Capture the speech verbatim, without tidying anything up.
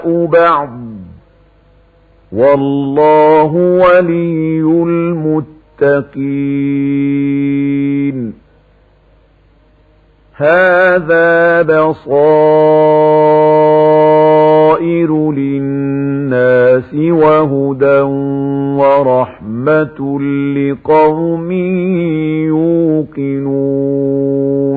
بعض والله ولي المتقين. هذا بصائر للناس وهدى ورحمة لقوم يوقنون.